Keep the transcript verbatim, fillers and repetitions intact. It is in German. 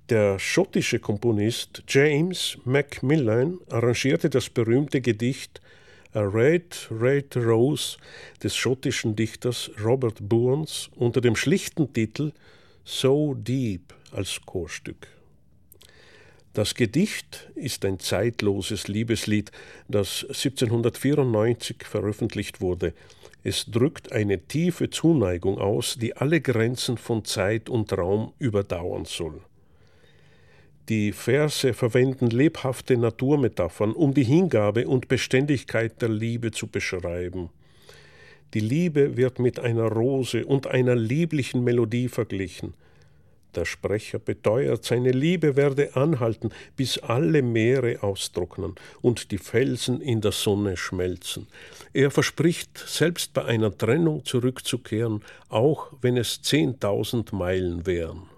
Der schottische Komponist James Macmillan arrangierte das berühmte Gedicht A Red, Red Rose des schottischen Dichters Robert Burns unter dem schlichten Titel So Deep als Chorstück. Das Gedicht ist ein zeitloses Liebeslied, das siebzehnhundertvierundneunzig veröffentlicht wurde. Es drückt eine tiefe Zuneigung aus, die alle Grenzen von Zeit und Raum überdauern soll. Die Verse verwenden lebhafte Naturmetaphern, um die Hingabe und Beständigkeit der Liebe zu beschreiben. Die Liebe wird mit einer Rose und einer lieblichen Melodie verglichen. Der Sprecher beteuert, seine Liebe werde anhalten, bis alle Meere austrocknen und die Felsen in der Sonne schmelzen. Er verspricht, selbst bei einer Trennung zurückzukehren, auch wenn es zehntausend Meilen wären.